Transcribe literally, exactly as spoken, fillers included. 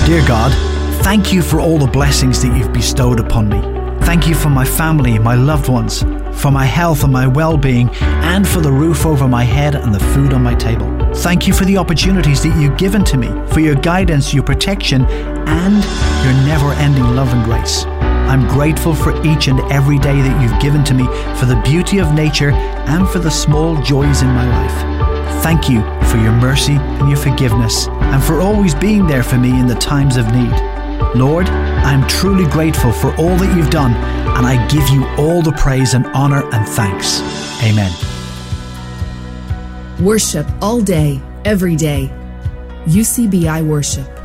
Dear God, thank you for all the blessings that you've bestowed upon me. Thank you for my family, my loved ones, for my health and my well-being, and for the roof over my head and the food on my table. Thank you for the opportunities that you've given to me, for your guidance, your protection, and your never-ending love and grace. I'm grateful for each and every day that you've given to me, for the beauty of nature and for the small joys in my life. Thank you for your mercy and your forgiveness, and for always being there for me in the times of need. Lord, I am truly grateful for all that you've done, and I give you all the praise and honor and thanks. Amen. Worship all day, every day. U C B I Worship.